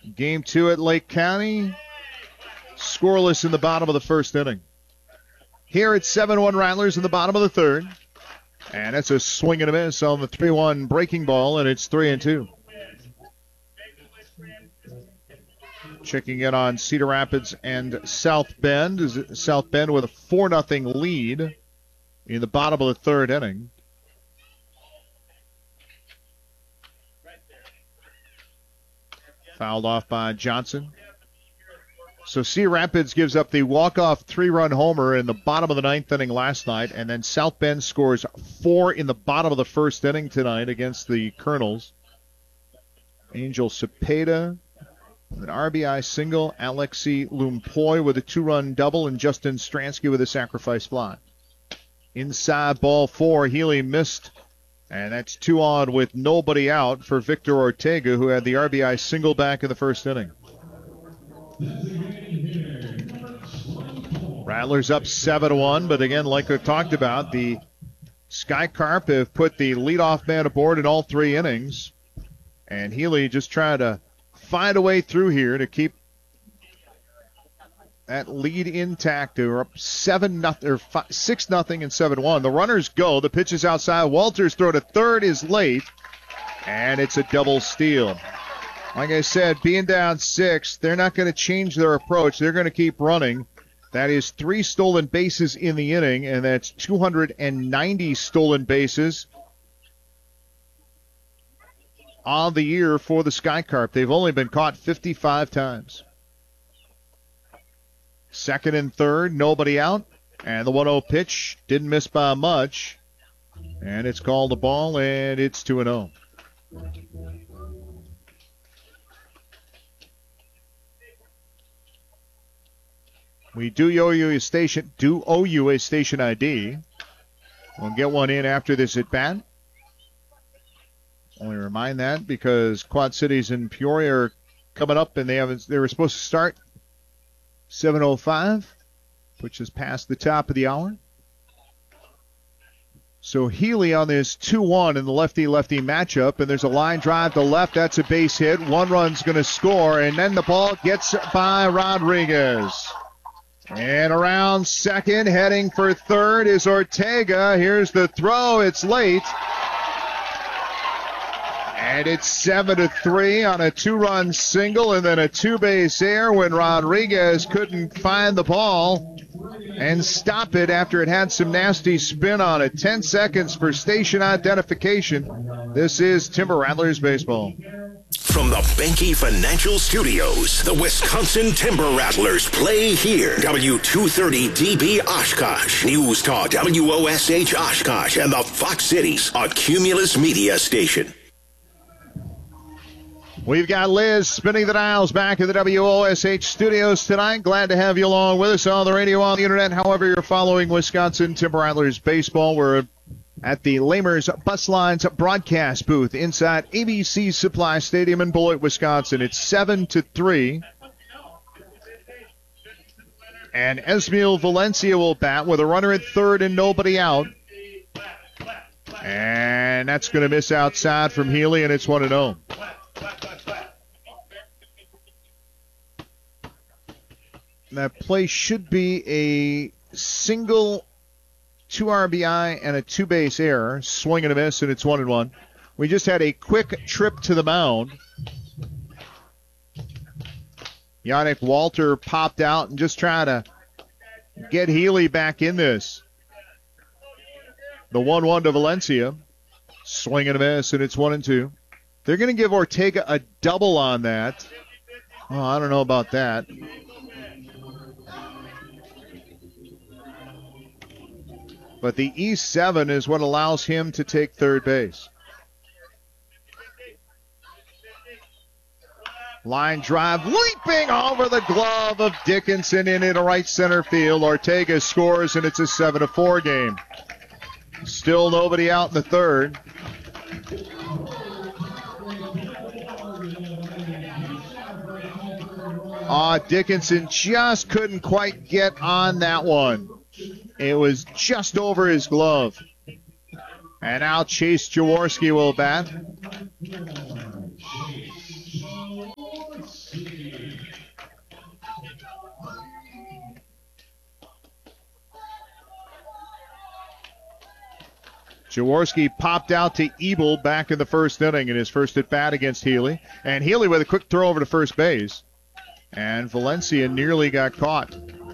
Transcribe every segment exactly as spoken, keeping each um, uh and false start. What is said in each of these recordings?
Game two at Lake County. Scoreless in the bottom of the first inning. Here it's seven one Rattlers in the bottom of the third. And that's a swing and a miss on the three one breaking ball, and it's three and two. Checking in on Cedar Rapids and South Bend. Is South Bend with a four nothing lead in the bottom of the third inning. Fouled off by Johnson. So Cedar Rapids gives up the walk-off three-run homer in the bottom of the ninth inning last night, and then South Bend scores four in the bottom of the first inning tonight against the Colonels. Angel Cepeda with an R B I single, Alexi Lumpoy with a two-run double, and Justin Stransky with a sacrifice fly. Inside ball four, Healy missed, and that's two on with nobody out for Victor Ortega, who had the R B I single back in the first inning. Rattlers up seven one, but again, like we talked about, the Sky Carp have put the leadoff man aboard in all three innings, and Healy just trying to find a way through here to keep that lead intact. They're up seven nothing or five, six nothing and seven one. The runners go. The pitch is outside. Walters' throw to third is late, and it's a double steal. Like I said, being down six, they're not going to change their approach. They're going to keep running. That is three stolen bases in the inning, and that's two hundred ninety stolen bases on the year for the Sky Carp. They've only been caught fifty-five times. Second and third, nobody out. And the one oh pitch didn't miss by much. And it's called a ball, and it's two and oh. We do owe you a station, do owe you a station I D. We'll get one in after this at bat. Only remind that because Quad Cities and Peoria are coming up, and they haven't. They were supposed to start seven oh five, which is past the top of the hour. So Healy on this two one in the lefty-lefty matchup, and there's a line drive to left. That's a base hit. One run's going to score, and then the ball gets by Rodriguez. And around second, heading for third is Ortega. Here's the throw. It's late. And it's seven to three on a two-run single and then a two-base error when Rodriguez couldn't find the ball and stop it after it had some nasty spin on it. Ten seconds for station identification. This is Timber Rattlers baseball. From the Benke Financial Studios, the Wisconsin Timber Rattlers play here. W two thirty D B Oshkosh, News Talk W O S H Oshkosh, and the Fox Cities, a Cumulus media station. We've got Liz spinning the dials back at the W O S H studios tonight. Glad to have you along with us on the radio, on the internet. However you're following Wisconsin Timber Rattlers baseball, we're at the Lamers Bus Lines broadcast booth inside A B C Supply Stadium in Beloit, Wisconsin. It's seven to three. And Esmiel Valencia will bat with a runner at third and nobody out. And that's going to miss outside from Healy, and it's one and oh. That play should be a single, two R B I, and a two-base error. Swing and a miss, and it's one and one. We just had a quick trip to the mound. Yannick Walter popped out and just trying to get Healy back in this. The one one to Valencia. Swing and a miss, and it's one and two. They're going to give Ortega a double on that. Oh, I don't know about that. But the E seven is what allows him to take third base. Line drive, leaping over the glove of Dickinson in into right center field. Ortega scores, and it's a seven to four game. Still nobody out in the third. Ah, Dickinson just couldn't quite get on that one. It was just over his glove. And now Chase Jaworski will bat. Jaworski popped out to Ebel back in the first inning in his first at bat against Healy. And Healy with a quick throw over to first base. And Valencia nearly got caught.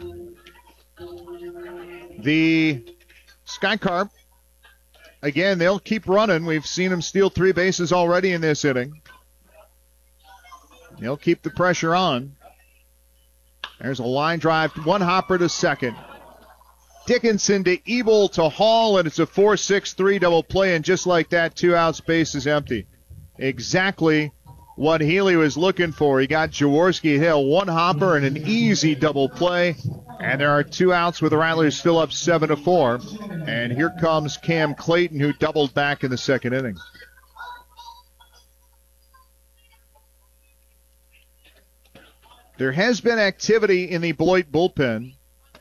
The Sky Carp, again, they'll keep running. We've seen them steal three bases already in this inning. They'll keep the pressure on. There's a line drive, one hopper to second. Dickinson to Ebel to Hall, and it's a four six three double play, and just like that, two outs, base is empty. Exactly what Healy was looking for. He got Jaworski Hill, one hopper and an easy double play, and there are two outs with the Rattlers still up seven to four. And here comes Cam Clayton, who doubled back in the second inning. There has been activity in the Beloit bullpen.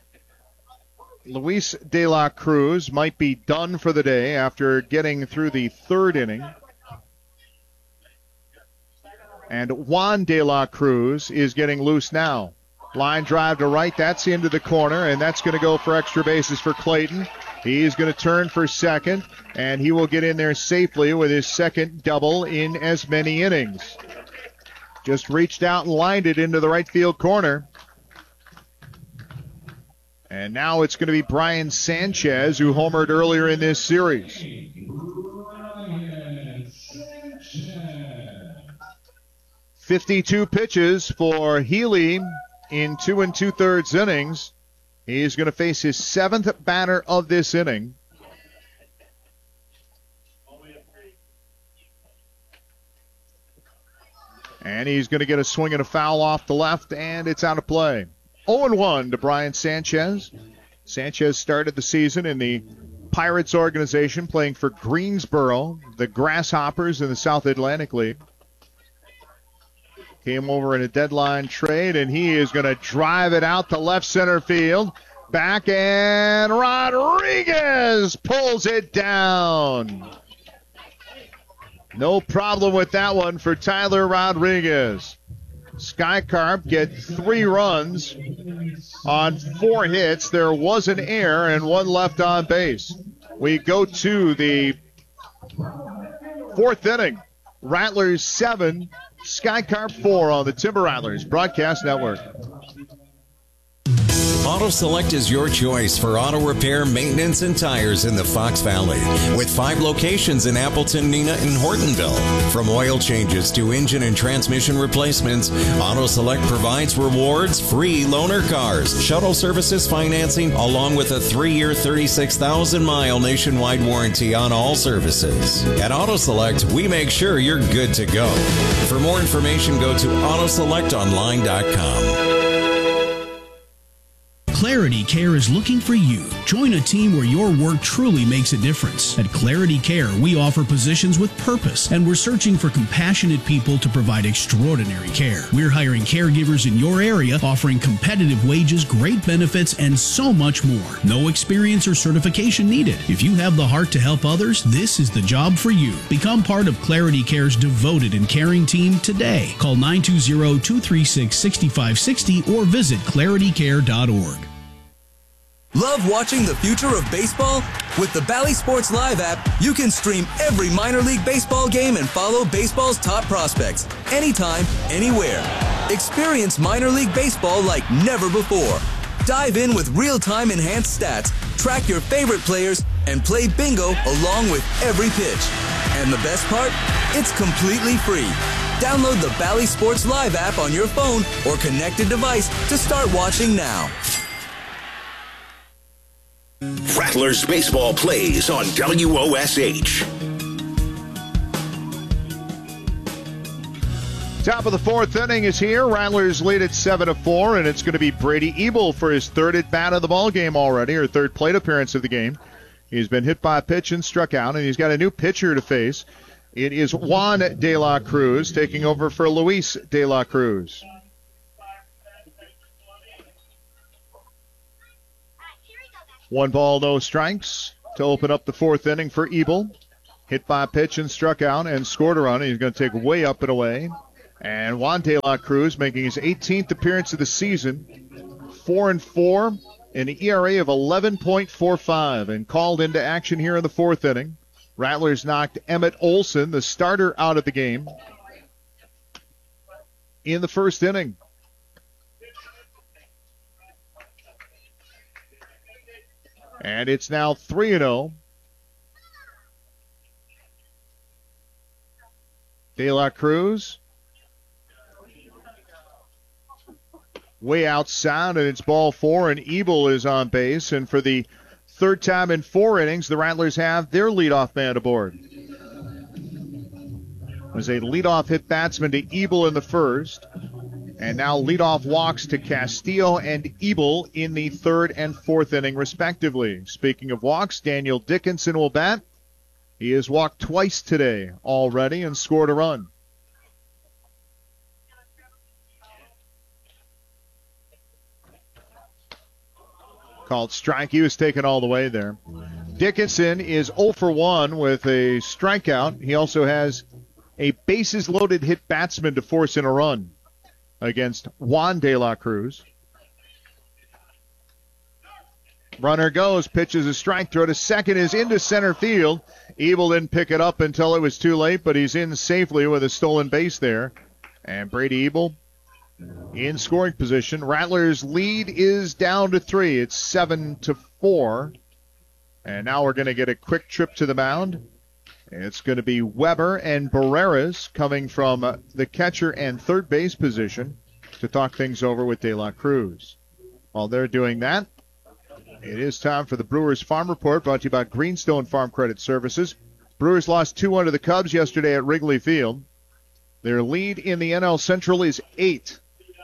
Luis De La Cruz might be done for the day after getting through the third inning. And Juan De La Cruz is getting loose now. Line drive to right, that's into the corner, and that's going to go for extra bases for Clayton. He's going to turn for second, and he will get in there safely with his second double in as many innings. Just reached out and lined it into the right field corner. And now it's going to be Brian Sanchez, who homered earlier in this series. fifty-two pitches for Healy in two and two-thirds innings. He's going to face his seventh batter of this inning. And he's going to get a swing and a foul off the left, and it's out of play. oh and one to Brian Sanchez. Sanchez started the season in the Pirates organization, playing for Greensboro, the Grasshoppers in the South Atlantic League. Came over in a deadline trade, and he is going to drive it out to left center field. Back, and Rodriguez pulls it down. No problem with that one for Tyler Rodriguez. Sky Carp get three runs on four hits. There was an error and one left on base. We go to the fourth inning. Rattlers seven, Sky Carp four on the Timber Rattlers Broadcast Network. Auto Select is your choice for auto repair, maintenance, and tires in the Fox Valley. With five locations in Appleton, Neenah, and Hortonville. From oil changes to engine and transmission replacements, Auto Select provides rewards, free loaner cars, shuttle services financing, along with a three-year, thirty-six thousand mile nationwide warranty on all services. At Auto Select, we make sure you're good to go. For more information, go to auto select online dot com. Clarity Care is looking for you. Join a team where your work truly makes a difference. At Clarity Care, we offer positions with purpose, and we're searching for compassionate people to provide extraordinary care. We're hiring caregivers in your area, offering competitive wages, great benefits, and so much more. No experience or certification needed. If you have the heart to help others, this is the job for you. Become part of Clarity Care's devoted and caring team today. Call nine two zero, two three six, six five six zero or visit clarity care dot org. Love watching the future of baseball? With the Bally Sports Live app, you can stream every minor league baseball game and follow baseball's top prospects anytime, anywhere. Experience minor league baseball like never before. Dive in with real-time enhanced stats, track your favorite players, and play bingo along with every pitch. And the best part? It's completely free. Download the Bally Sports Live app on your phone or connected device to start watching now. Rattlers baseball plays on W O S H. Top of the fourth inning is here. Rattlers lead at seven to four, and it's going to be Brady Ebel for his third at bat of the ball game already, or third plate appearance of the game. He's been hit by a pitch and struck out, and he's got a new pitcher to face. It is Juan De La Cruz taking over for Luis De La Cruz. One ball, no strikes to open up the fourth inning for Ebel. Hit by a pitch and struck out and scored a run. He's going to take way up and away. And Juan De La Cruz making his eighteenth appearance of the season, four and four, an E R A of eleven point four five, and called into action here in the fourth inning. Rattlers knocked Emmett Olson, the starter, out of the game in the first inning. And it's now three and oh. De La Cruz way outside, and it's ball four, and Ebel is on base. And for the third time in four innings, the Rattlers have their leadoff man aboard. It was a leadoff hit batsman to Ebel in the first, and now leadoff walks to Castillo and Ebel in the third and fourth inning, respectively. Speaking of walks, Daniel Dickinson will bat. He has walked twice today already and scored a run. Called strike. He was taken all the way there. Dickinson is oh for one with a strikeout. He also has a bases-loaded hit batsman to force in a run against Juan De La Cruz. Runner goes, pitches a strike, throw to second is into center field. Ebel didn't pick it up until it was too late, but he's in safely with a stolen base there. And Brady Ebel in scoring position. Rattlers' lead is down to three. It's seven to four. And now we're going to get a quick trip to the mound. It's going to be Weber and Barreras coming from the catcher and third base position to talk things over with De La Cruz. While they're doing that, it is time for the Brewers Farm Report, brought to you by Greenstone Farm Credit Services. Brewers lost two one to the Cubs yesterday at Wrigley Field. Their lead in the N L Central is eight.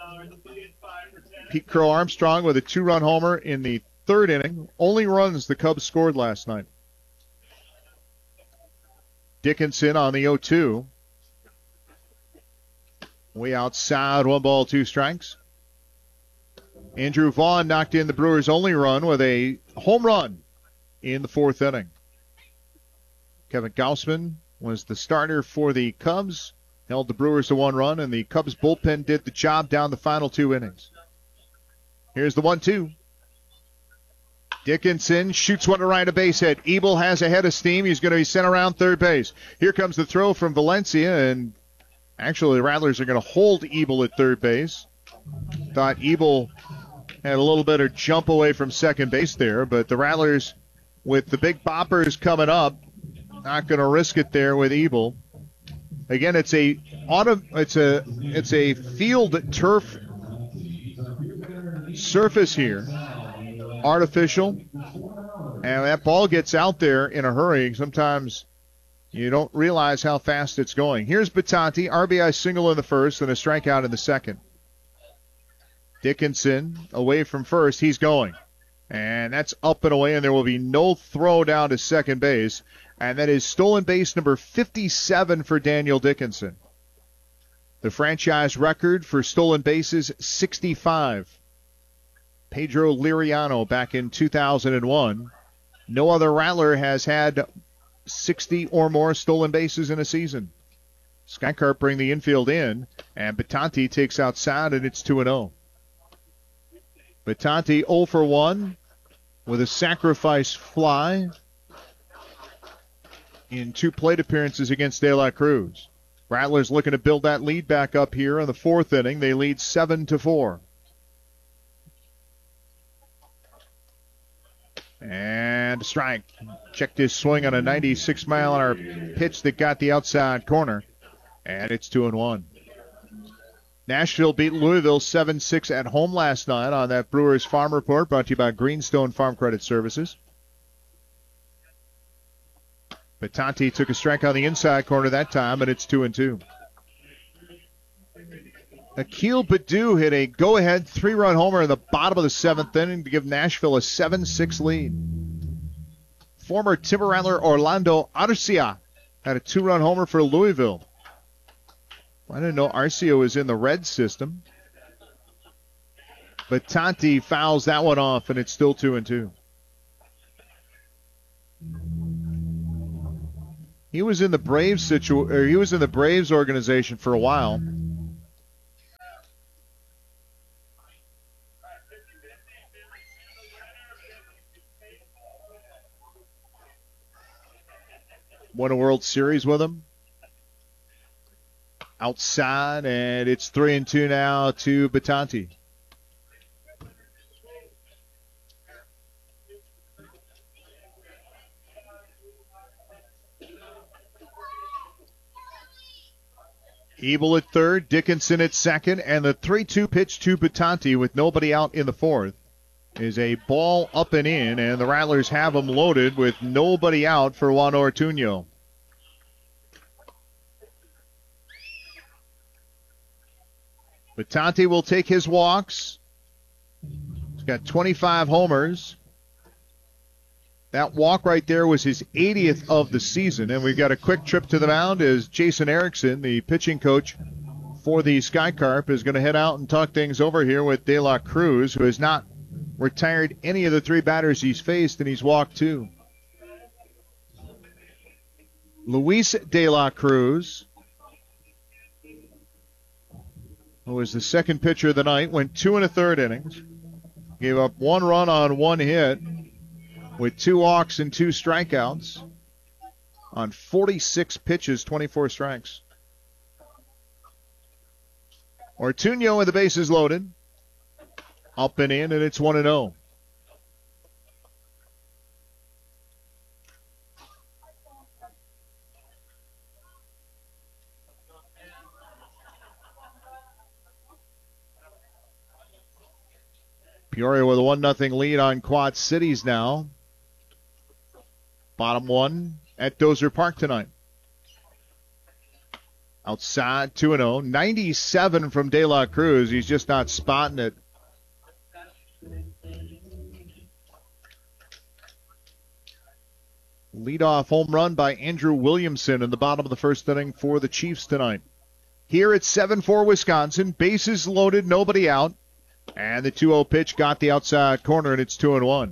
Pete Crow Armstrong with a two-run homer in the third inning. Only runs the Cubs scored last night. Dickinson on the oh two. Way outside, one ball, two strikes. Andrew Vaughn knocked in the Brewers' only run with a home run in the fourth inning. Kevin Gausman was the starter for the Cubs, held the Brewers to one run, and the Cubs bullpen did the job down the final two innings. Here's the one two. Dickinson shoots one to right of base hit. Ebel has a head of steam. He's going to be sent around third base. Here comes the throw from Valencia, and actually the Rattlers are going to hold Ebel at third base. Thought Ebel had a little bit of jump away from second base there, but the Rattlers, with the big boppers coming up, not going to risk it there with Ebel. Again, it's a auto, it's a it's a field turf surface here, artificial, and that ball gets out there in a hurry. Sometimes you don't realize how fast it's going. Here's Batanti, R B I single in the first and a strikeout in the second. Dickinson away from first. He's going. And that's up and away, and there will be no throw down to second base. And that is stolen base number fifty-seven for Daniel Dickinson. The franchise record for stolen bases, sixty-five. Pedro Liriano back in two thousand one. No other Rattler has had sixty or more stolen bases in a season. Skycart bring the infield in, and Batanti takes outside, and it's two and oh. Batanti oh for one with a sacrifice fly in two plate appearances against De La Cruz. Rattlers looking to build that lead back up here in the fourth inning. They lead seven to four. And a strike. Checked his swing on a ninety-six mile an hour pitch that got the outside corner. And it's two and one. Nashville beat Louisville seven six at home last night on that Brewers Farm Report, brought to you by Greenstone Farm Credit Services. Batanti took a strike on the inside corner that time, and it's two and two. Akil Baddoo hit a go-ahead three-run homer in the bottom of the seventh inning to give Nashville a seven six lead. Former Timber Rattler Orlando Arcia had a two-run homer for Louisville. I didn't know Arcia was in the red system. But Tanti fouls that one off, and it's still two and two. He was in the Braves situ- or he was in the Braves organization for a while. won a World Series with him. Outside, and it's three and two now to Battanti. Ebel at third, Dickinson at second, and the three two pitch to Battanti with nobody out in the fourth is a ball up and in, and the Rattlers have them loaded with nobody out for Juan Ortuño. Battanti will take his walks. He's got twenty-five homers. That walk right there was his eightieth of the season, and we've got a quick trip to the mound as Jason Erickson, the pitching coach for the Sky Carp, is going to head out and talk things over here with De La Cruz, who has not retired any of the three batters he's faced, and he's walked two. Luis De La Cruz, who was the second pitcher of the night, went two and a third innings, gave up one run on one hit with two walks and two strikeouts on forty-six pitches, twenty-four strikes. Ortuño with the bases loaded. Up and in, and it's one and oh. Peoria with a one nothing lead on Quad Cities now. Bottom one at Dozer Park tonight. Outside, two and oh. ninety-seven from De La Cruz. He's just not spotting it. Leadoff home run by Andrew Williamson in the bottom of the first inning for the Chiefs tonight. Here at seven four Wisconsin. Bases loaded, nobody out. And the two oh pitch got the outside corner, and it's two and one.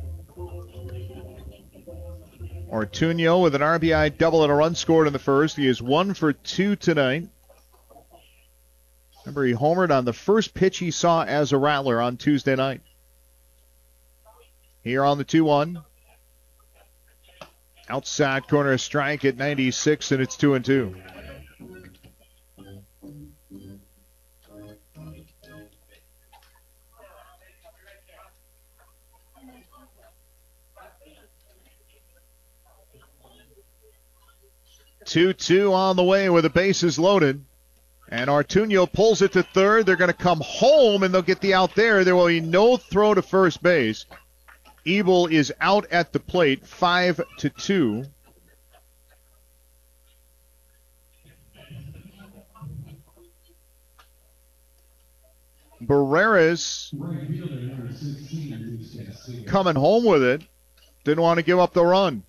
Ortuño with an R B I double and a run scored in the first. He is one for two tonight. Remember, he homered on the first pitch he saw as a Rattler on Tuesday night. Here on the two one. Outside corner strike at ninety-six, and it's two and two. two two on the way with the bases loaded. And Ortuño pulls it to third. They're going to come home, and they'll get the out there. There will be no throw to first base. Ebel is out at the plate, five to two. Barreras coming home with it. Didn't want to give up the run.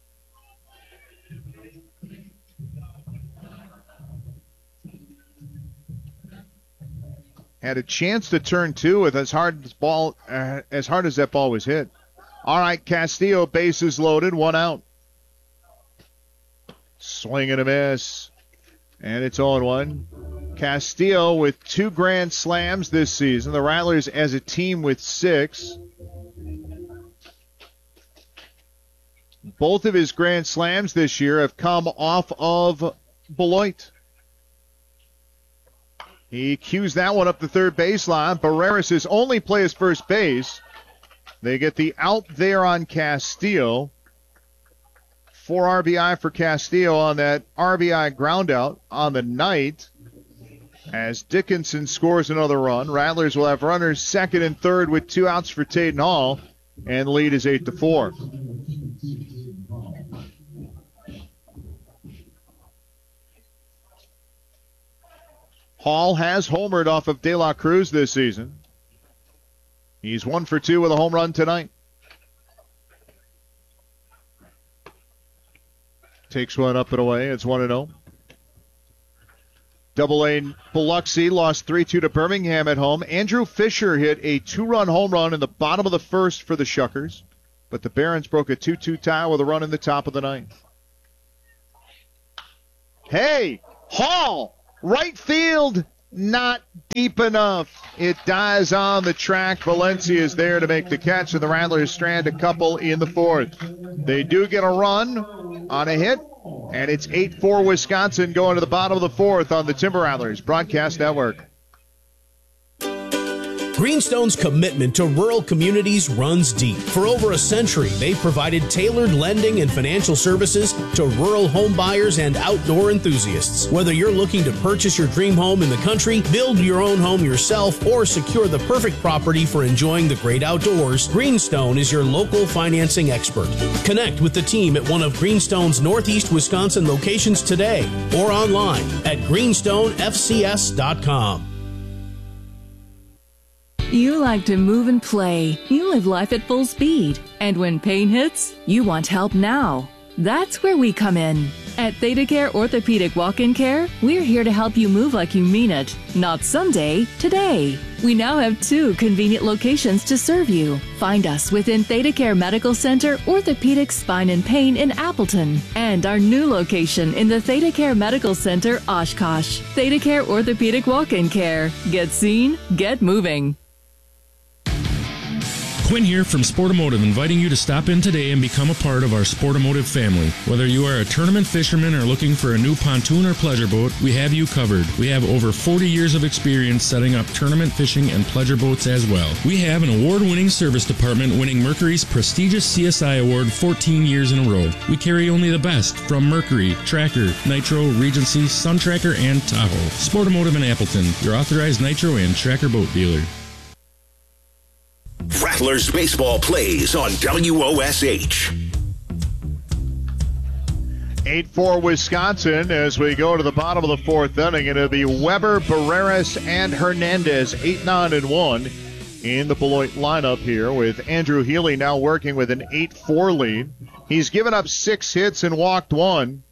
Had a chance to turn two with as hard as ball uh, as hard as that ball was hit. All right, Castillo, bases loaded, one out. Swing and a miss. And it's oh and one. Castillo with two grand slams this season. The Rattlers as a team with six. Both of his grand slams this year have come off of Beloit. He cues that one up the third baseline. Barreras is only plays first base. They get the out there on Castillo. Four R B I for Castillo on that R B I ground out on the night. As Dickinson scores another run, Rattlers will have runners second and third with two outs for Taden Hall, and the lead is eight to four. Hall has homered off of De La Cruz this season. He's one for two with a home run tonight. Takes one up and away. It's one and oh. Double A Biloxi lost three two to Birmingham at home. Andrew Fisher hit a two-run home run in the bottom of the first for the Shuckers, but the Barons broke a two two tie with a run in the top of the ninth. Hey, Hall! Right field, not deep enough. It dies on the track. Valencia is there to make the catch, and the Rattlers strand a couple in the fourth. They do get a run on a hit And it's eight four Wisconsin going to the bottom of the fourth on the Timber Rattlers Broadcast Network. Greenstone's commitment to rural communities runs deep. For over a century, they've provided tailored lending and financial services to rural home buyers and outdoor enthusiasts. Whether you're looking to purchase your dream home in the country, build your own home yourself, or secure the perfect property for enjoying the great outdoors, Greenstone is your local financing expert. Connect with the team at one of Greenstone's Northeast Wisconsin locations today or online at greenstone f c s dot com. You like to move and play. You live life at full speed. And when pain hits, you want help now. That's where we come in. At ThedaCare Orthopedic Walk-In Care, we're here to help you move like you mean it. Not someday, today. We now have two convenient locations to serve you. Find us within ThedaCare Medical Center, Orthopedic Spine and Pain in Appleton, and our new location in the ThedaCare Medical Center, Oshkosh. ThedaCare Orthopedic Walk-In Care. Get seen, get moving. Quinn here from Sportomotive, inviting you to stop in today and become a part of our Sportomotive family. Whether you are a tournament fisherman or looking for a new pontoon or pleasure boat, we have you covered. We have over forty years of experience setting up tournament fishing and pleasure boats as well. We have an award-winning service department winning Mercury's prestigious C S I award fourteen years in a row. We carry only the best from Mercury, Tracker, Nitro, Regency, Sun Tracker, and Tahoe. Sportomotive in Appleton, your authorized Nitro and Tracker boat dealer. Rattlers baseball plays on W O S H. eight four Wisconsin as we go to the bottom of the fourth inning. It'll be Weber, Barreras, and Hernandez, eight nine and one in the Beloit lineup here, with Andrew Healy now working with an eight four lead. He's given up six hits and walked one.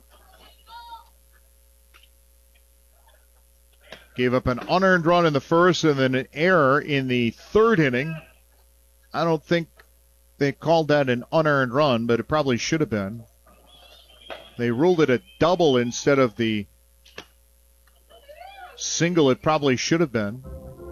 Gave up an unearned run in the first and then an error in the third inning. I don't think they called that an unearned run, but it probably should have been. They ruled it a double instead of the single it probably should have been.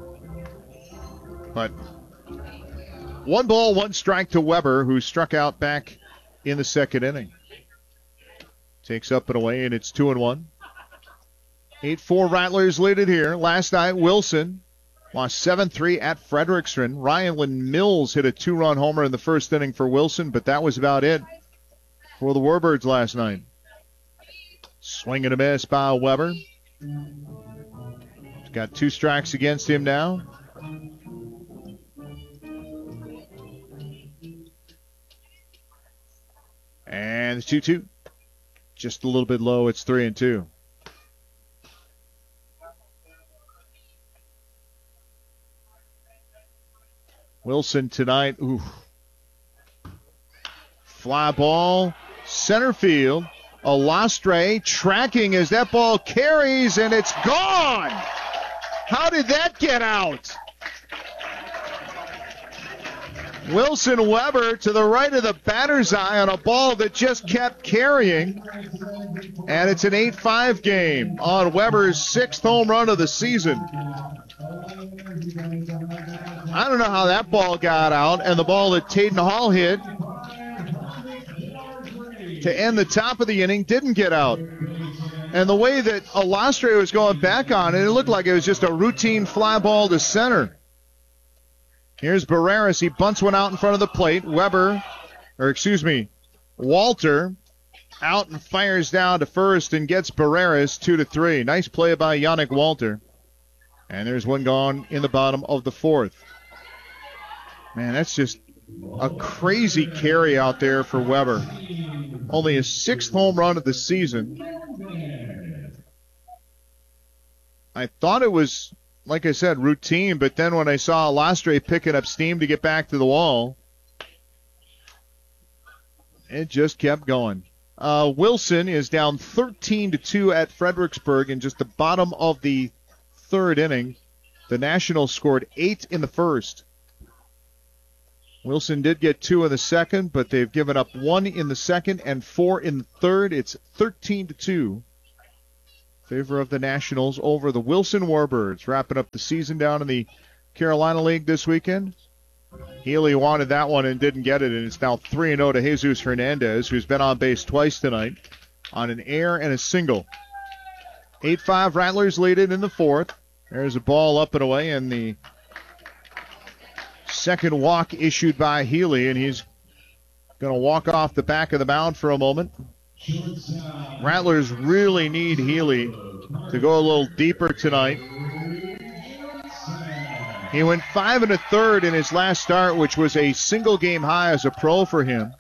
But one ball, one strike to Weber, who struck out back in the second inning. Takes up and away, and it's two and one. eight four Rattlers lead it here. Last night, Wilson lost seven three at Frederickson. Ryan Mills hit a two-run homer in the first inning for Wilson, but that was about it for the Warbirds last night. Swing and a miss by Weber. He's got two strikes against him now. And the two two. Just a little bit low. It's three and two. Wilson tonight, ooh. Fly ball, center field. Alastre tracking as that ball carries, and it's gone. How did that get out? Wilson Weber to the right of the batter's eye on a ball that just kept carrying. And it's an eight five game on Weber's sixth home run of the season. I don't know how that ball got out, and the ball that Taden Hall hit to end the top of the inning didn't get out. And the way that Alastre was going back on it, it looked like it was just a routine fly ball to center. Here's Barreras. He bunts one out in front of the plate. Weber, or excuse me, Walter out and fires down to first and gets Barreras two to three. Nice play by Yannick Walter. And there's one gone in the bottom of the fourth. Man, that's just a crazy carry out there for Weber. Only his sixth home run of the season. I thought it was, like I said, routine, but then when I saw Alastre picking up steam to get back to the wall, it just kept going. Uh, Wilson is down thirteen to two at Fredericksburg in just the bottom of the third inning. The Nationals scored eight in the first. Wilson did get two in the second, but they've given up one in the second and four in the third. It's thirteen to two. Favor of the Nationals over the Wilson Warbirds, wrapping up the season down in the Carolina League this weekend. Healy wanted that one and didn't get it, and it's now three and oh to Jesus Hernandez, who's been on base twice tonight. on an air and a single. eight five Rattlers lead it in the fourth. There's a ball up and away, and the second walk issued by Healy, and he's going to walk off the back of the mound for a moment. Rattlers really need Healy to go a little deeper tonight. He went five and a third in his last start, which was a single game high as a pro for him.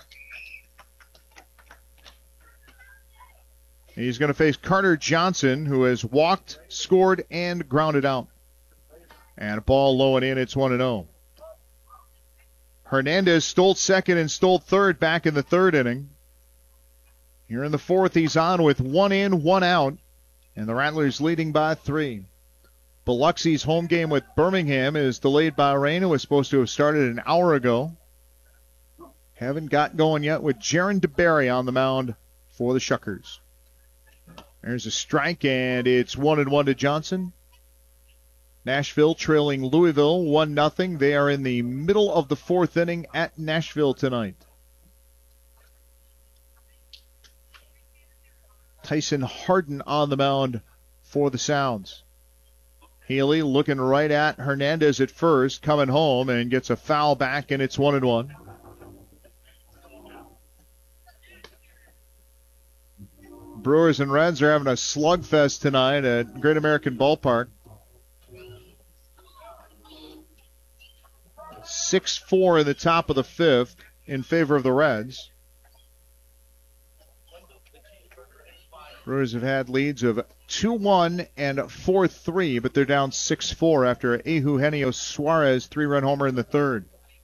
He's going to face Carter Johnson, who has walked, scored, and grounded out. And a ball low and in, it's one and oh. Hernandez stole second and stole third back in the third inning. Here in the fourth, he's on with one in, one out, and the Rattlers leading by three. Biloxi's home game with Birmingham is delayed by rain. It was supposed to have started an hour ago. Haven't got going yet with Jaron DeBerry on the mound for the Shuckers. There's a strike, and it's one and one to Johnson. Nashville trailing Louisville one nothing. They are in the middle of the fourth inning at Nashville tonight. Tyson Harden on the mound for the Sounds. Healy looking right at Hernandez at first, coming home, and gets a foul back, and it's one and one. Brewers and Reds are having a slugfest tonight at Great American Ballpark. six four in the top of the fifth in favor of the Reds. Brewers have had leads of two one and four three, but they're down six four after Eugenio Suarez three-run homer in the third.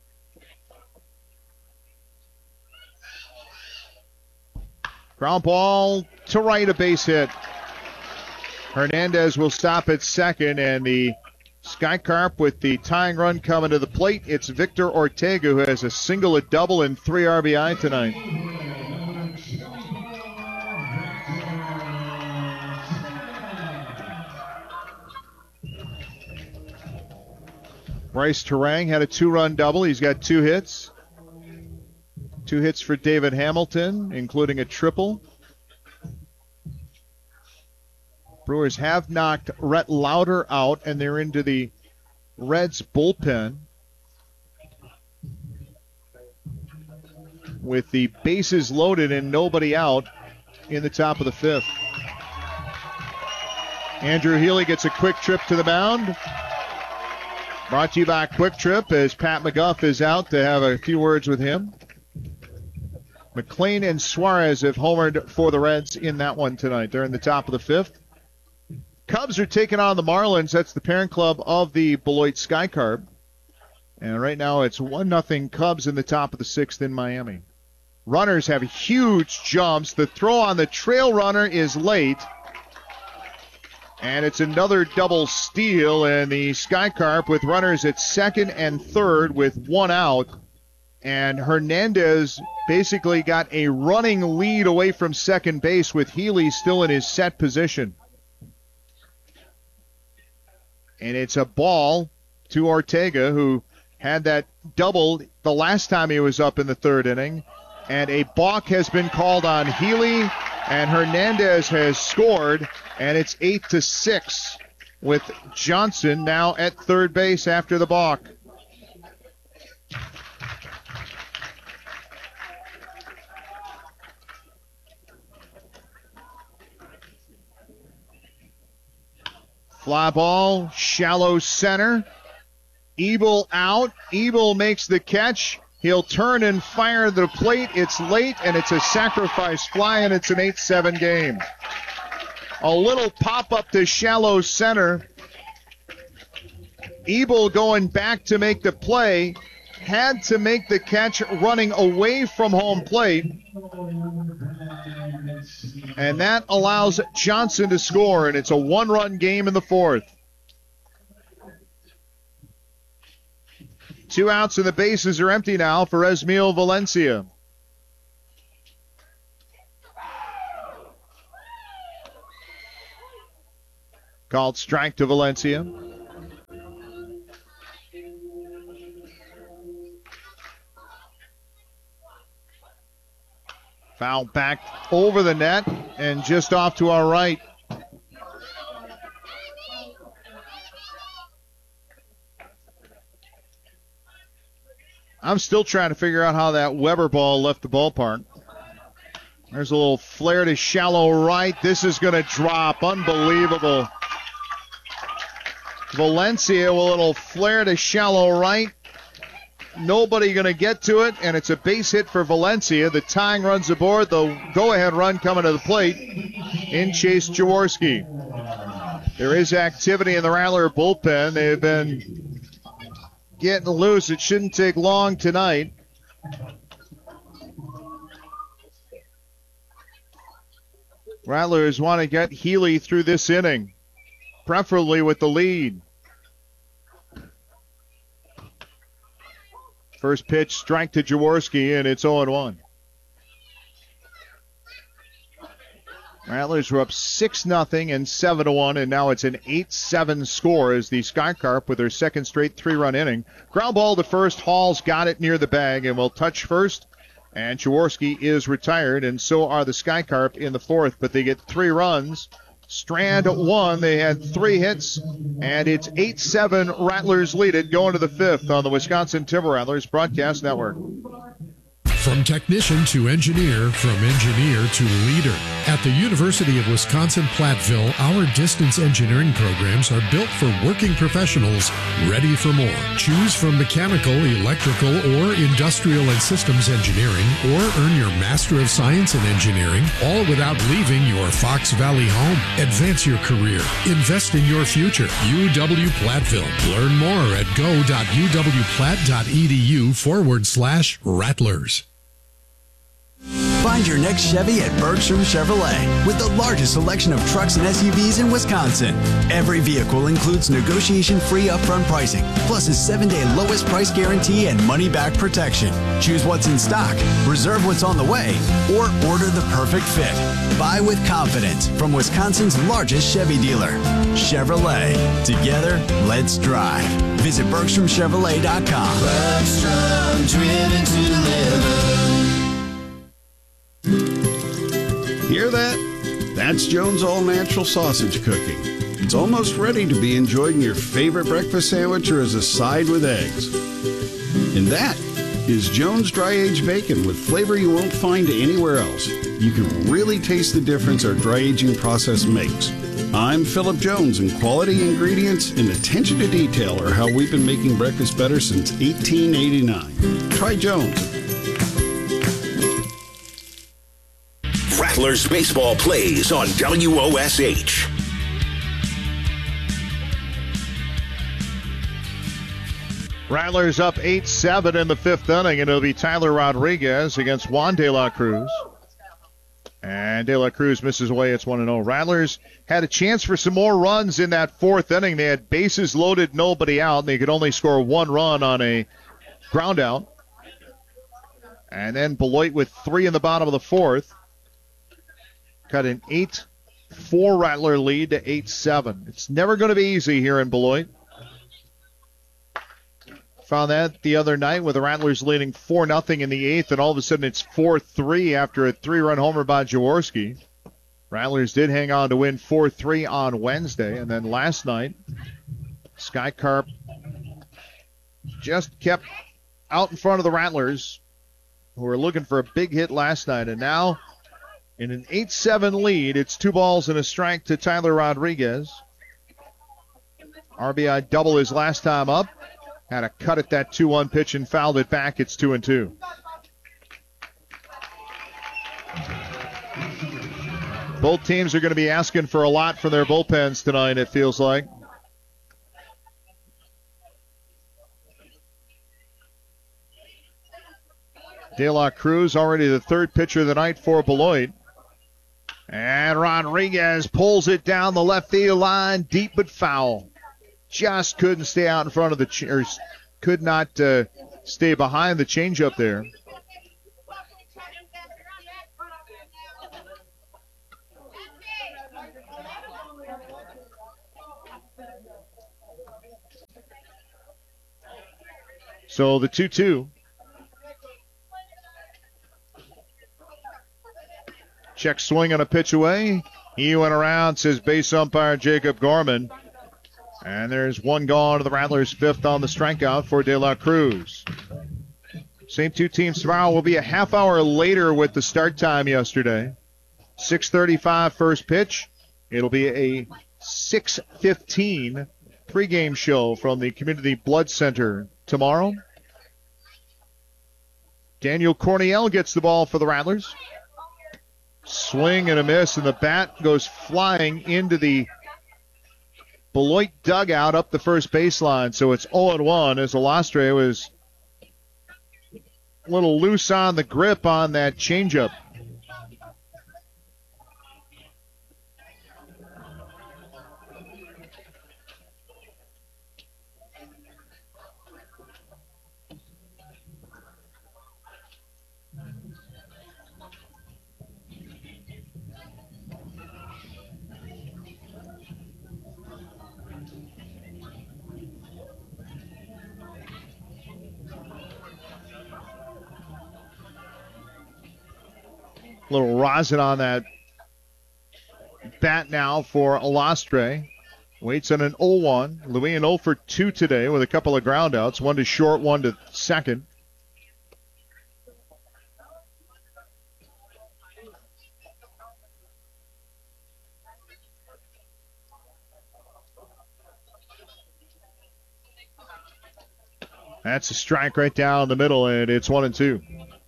Ground ball to right, a base hit. Hernandez will stop at second, and the Sky Carp with the tying run coming to the plate. It's Victor Ortega, who has a single, a double, and three R B I tonight. Bryce Terang had a two-run double. He's got two hits. Two hits for David Hamilton, including a triple. Brewers have knocked Rhett Lauder out, and they're into the Reds bullpen with the bases loaded and nobody out in the top of the fifth. Andrew Healy gets a quick trip to the mound. Brought to you by Quick Trip, as Pat McGuff is out to have a few words with him. McLean and Suarez have homered for the Reds in that one tonight. They're in the top of the fifth. Cubs are taking on the Marlins. That's the parent club of the Beloit Sky Carp. And right now it's one nothing Cubs in the top of the sixth in Miami. Runners have huge jumps. The throw on the trail runner is late. And it's another double steal, and the Sky Carp with runners at second and third with one out. And Hernandez basically got a running lead away from second base with Healy still in his set position. And it's a ball to Ortega, who had that double the last time he was up in the third inning. And a balk has been called on Healy, and Hernandez has scored, and it's eight to six with Johnson now at third base after the balk. Fly ball, shallow center. Ebel out. Ebel makes the catch. He'll turn and fire the plate. It's late, and it's a sacrifice fly, and it's an eight seven game. A little pop-up to shallow center. Ebel going back to make the play. Had to make the catch running away from home plate. And that allows Johnson to score, and it's a one-run game in the fourth. Two outs and the bases are empty now for Esmil Valencia. Called strike to Valencia. Foul back over the net. and just off to our right. I'm still trying to figure out how that Weber ball left the ballpark. There's a little flare to shallow right. This is going to drop. Unbelievable. Valencia with a little flare to shallow right. Nobody going to get to it, and it's a base hit for Valencia. The tying runs aboard. The go-ahead run coming to the plate in Chase Jaworski. There is activity in the Rattler bullpen. They've been getting loose. It shouldn't take long tonight. Rattlers want to get Healy through this inning, preferably with the lead. First pitch, strike to Jaworski, and it's oh and one. Rattlers were up six nothing and seven to one, and now it's an eight seven score as the Skycarp with their second straight three-run inning. Ground ball to first. Hall's got it near the bag and will touch first. And Jaworski is retired, and so are the Skycarp in the fourth, but they get three runs. Strand one, they had three hits, and it's eight seven Rattlers lead it going to the fifth on the Wisconsin Timber Rattlers Broadcast Network. From technician to engineer, from engineer to leader. At the University of Wisconsin-Platteville, our distance engineering programs are built for working professionals ready for more. Choose from mechanical, electrical, or industrial and systems engineering, or earn your Master of Science in Engineering, all without leaving your Fox Valley home. Advance your career. Invest in your future. U W-Platteville. Learn more at go.uwplatt.edu forward slash Rattlers. Find your next Chevy at Bergstrom Chevrolet with the largest selection of trucks and S U Vs in Wisconsin. Every vehicle includes negotiation-free upfront pricing, plus a seven-day lowest price guarantee and money-back protection. Choose what's in stock, reserve what's on the way, or order the perfect fit. Buy with confidence from Wisconsin's largest Chevy dealer, Chevrolet. Together, let's drive. Visit Bergstrom Chevrolet dot com. Bergstrom, driven to deliver. Hear that? That's Jones All Natural Sausage cooking. It's almost ready to be enjoyed in your favorite breakfast sandwich or as a side with eggs. And that is Jones Dry Aged Bacon with flavor you won't find anywhere else. You can really taste the difference our dry aging process makes. I'm Philip Jones, and quality ingredients and attention to detail are how we've been making breakfast better since eighteen eighty-nine. Try Jones. Rattlers baseball plays on W O S H. Rattlers up eight seven in the fifth inning, and it'll be Tyler Rodriguez against Juan De La Cruz. And De La Cruz misses away. It's one and oh. Rattlers had a chance for some more runs in that fourth inning. They had bases loaded, nobody out, and they could only score one run on a ground out. And then Beloit with three in the bottom of the fourth. Cut an eight four Rattler lead to eight seven. It's never going to be easy here in Beloit. Found that the other night with the Rattlers leading four nothing in the eighth, and all of a sudden it's four three after a three-run homer by Jaworski. Rattlers did hang on to win four three on Wednesday, and then last night, Skycarp just kept out in front of the Rattlers, who were looking for a big hit last night, and now in an eight seven lead, it's two balls and a strike to Tyler Rodriguez. R B I double his last time up. Had a cut at that two one pitch and fouled it back. It's two and two. Both teams are going to be asking for a lot from their bullpens tonight, it feels like. De La Cruz already the third pitcher of the night for Beloit. And Rodriguez pulls it down the left field line, deep but foul. Just couldn't stay out in front of the, ch- or could not uh, stay behind the changeup there. So the two two. Check swing on a pitch away. He went around, says base umpire Jacob Gorman. And there's one gone to the Rattlers' fifth on the strikeout for De La Cruz. Same two teams tomorrow. Will be a half hour later with the start time yesterday. six thirty-five first pitch. It'll be a six fifteen pregame show from the Community Blood Center tomorrow. Daniel Corniel gets the ball for the Rattlers. Swing and a miss, and the bat goes flying into the Beloit dugout up the first baseline. So it's oh one as Alastre was a little loose on the grip on that changeup. Little rosin on that bat now for Alastre. Waits on an oh one. Louis oh for two today with a couple of groundouts. One to short, one to second. That's a strike right down the middle, and it's one and two.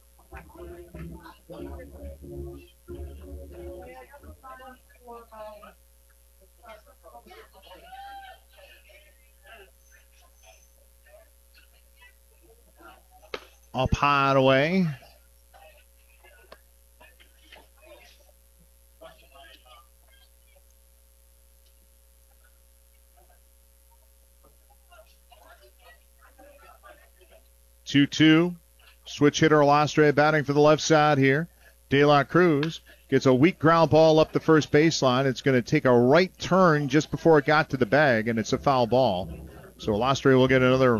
Up high and away. two two. Switch hitter Alastre batting for the left side here. De La Cruz gets a weak ground ball up the first baseline. It's going to take a right turn just before it got to the bag, and it's a foul ball. So Alastre will get another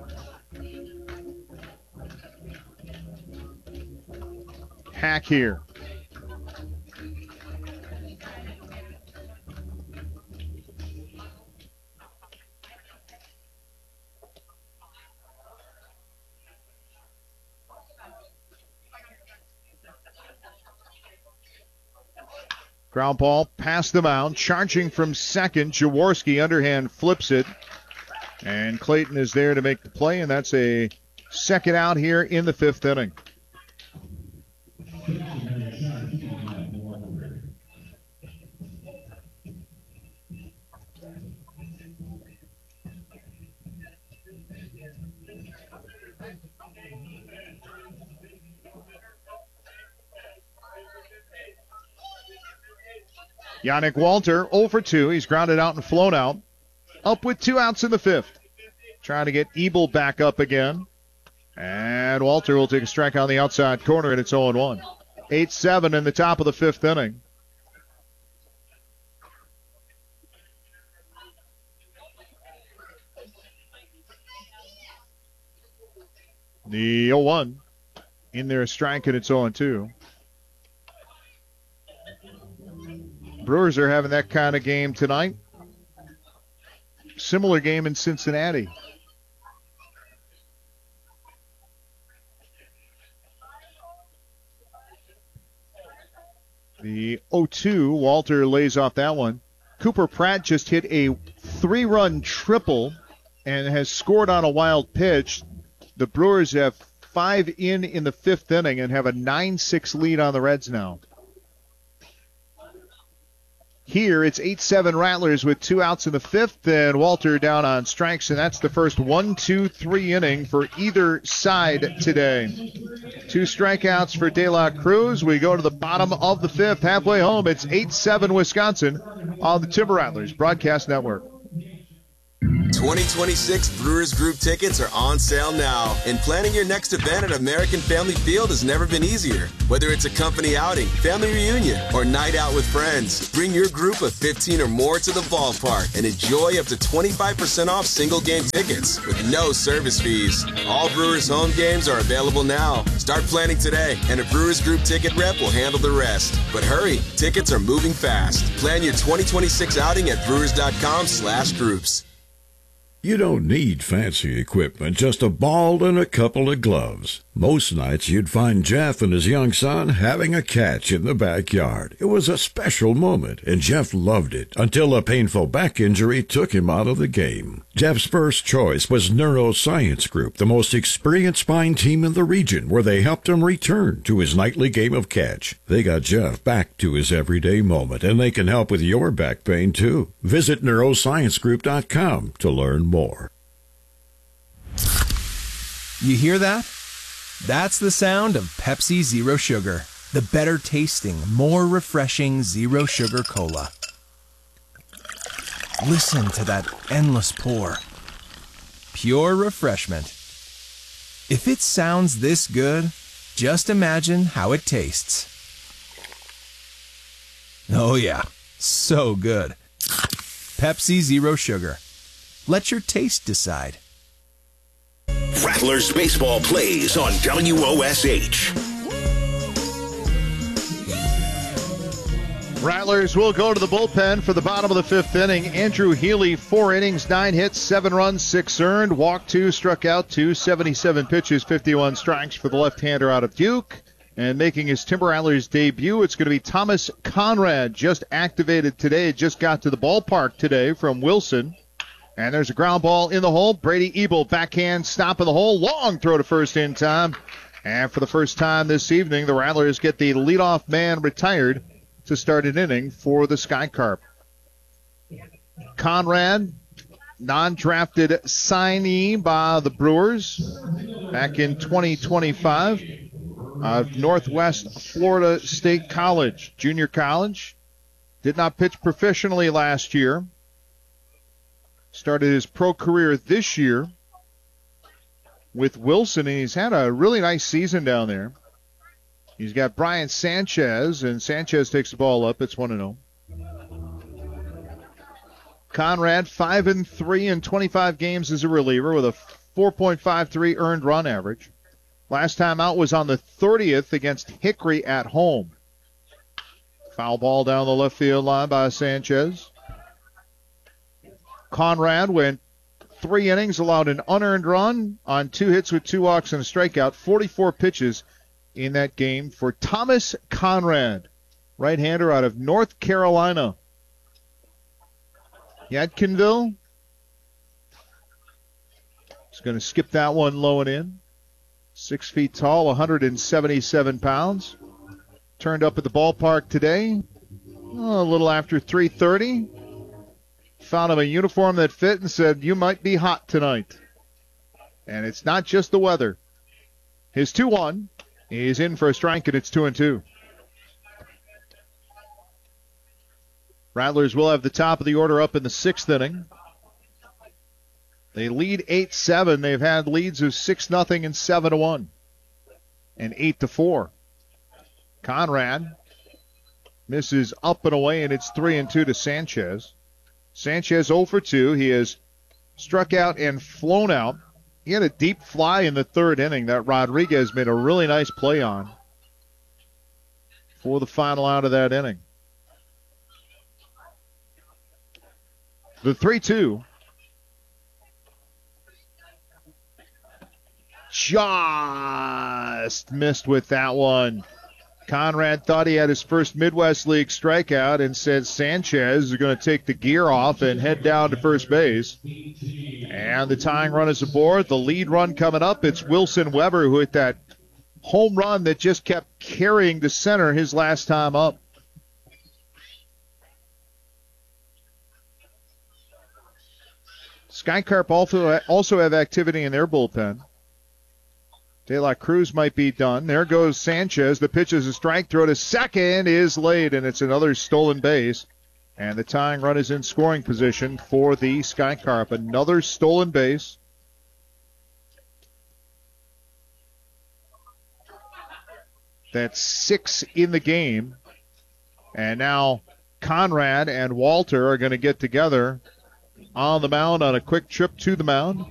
hack here. Ground ball past the mound, charging from second. Jaworski underhand flips it, and Clayton is there to make the play, and that's a second out here in the fifth inning. Yannick Walter, oh for two. He's grounded out and flown out. Up with two outs in the fifth. Trying to get Ebel back up again. And Walter will take a strike on the outside corner, and it's oh one. eight seven in the top of the fifth inning. The oh one. In there, a strike, and it's oh two. Brewers are having that kind of game tonight. Similar game in Cincinnati. The oh two, Walter lays off that one. Cooper Pratt just hit a three-run triple and has scored on a wild pitch. The Brewers have five in in the fifth inning and have a nine six lead on the Reds now. Here, it's eight seven Rattlers with two outs in the fifth, and Walter down on strikes, and that's the first one, two, three inning for either side today. Two strikeouts for De La Cruz. We go to the bottom of the fifth, halfway home. It's eight seven Wisconsin on the Timber Rattlers Broadcast Network. twenty twenty-six Brewers Group tickets are on sale now, and planning your next event at American Family Field has never been easier. Whether it's a company outing, family reunion, or night out with friends, bring your group of fifteen or more to the ballpark and enjoy up to twenty-five percent off single game tickets with no service fees. All Brewers home games are available now. Start planning today, and a Brewers Group ticket rep will handle the rest. But hurry, tickets are moving fast. Plan your twenty twenty-six outing at brewers.com slash groups. You don't need fancy equipment, just a ball and a couple of gloves. Most nights you'd find Jeff and his young son having a catch in the backyard. It was a special moment, and Jeff loved it until a painful back injury took him out of the game. Jeff's first choice was Neuroscience Group, the most experienced spine team in the region, where they helped him return to his nightly game of catch. They got Jeff back to his everyday moment, and they can help with your back pain, too. Visit neuroscience group dot com to learn more. You hear that? That's the sound of Pepsi Zero Sugar, the better tasting, more refreshing zero sugar cola. Listen to that endless pour. Pure refreshment. If it sounds this good, just imagine how it tastes. Oh yeah, so good. Pepsi Zero Sugar. Let your taste decide. Rattlers baseball plays on W O S H. Rattlers will go to the bullpen for the bottom of the fifth inning. Andrew Healy, four innings, nine hits, seven runs, six earned, walked two, struck out two, seventy-seven pitches, fifty-one strikes for the left-hander out of Duke. And making his Timber Rattlers debut, it's going to be Thomas Conrad, just activated today, just got to the ballpark today from Wilson. And there's a ground ball in the hole. Brady Ebel, backhand, stop in the hole. Long throw to first in time. And for the first time this evening, the Rattlers get the leadoff man retired to start an inning for the Sky Carp. Conrad, non-drafted signee by the Brewers back in twenty twenty-five of Northwest Florida State College, junior college. Did not pitch professionally last year. Started his pro career this year with Wilson, and he's had a really nice season down there. He's got Brian Sanchez, and Sanchez takes the ball up. It's one and oh. Conrad, five and three in twenty-five games as a reliever with a four point five three earned run average. Last time out was on the thirtieth against Hickory at home. Foul ball down the left field line by Sanchez. Conrad went three innings, allowed an unearned run on two hits with two walks and a strikeout, forty-four pitches in that game for Thomas Conrad, right-hander out of North Carolina. Yadkinville is going to skip that one low and in. Six feet tall, one hundred seventy-seven pounds. Turned up at the ballpark today, oh, a little after three thirty. Found him a uniform that fit and said, "You might be hot tonight." And it's not just the weather. His two one. He's in for a strike, and it's two and two. Rattlers will have the top of the order up in the sixth inning. They lead eight seven. They've had leads of six nothing and seven to one. And eight to four. Conrad misses up and away, and it's three and two to Sanchez. Sanchez oh for two. He has struck out and flown out. He had a deep fly in the third inning that Rodriguez made a really nice play on for the final out of that inning. The three two. Just missed with that one. Conrad thought he had his first Midwest League strikeout and said Sanchez is going to take the gear off and head down to first base. And the tying run is aboard. The lead run coming up. It's Wilson Weber who hit that home run that just kept carrying to center his last time up. Sky Carp also, also have activity in their bullpen. De La Cruz might be done. There goes Sanchez. The pitch is a strike. Throw to second is laid, and it's another stolen base. And the tying run is in scoring position for the Sky Carp. Another stolen base. That's six in the game. And now Conrad and Walter are going to get together on the mound on a quick trip to the mound.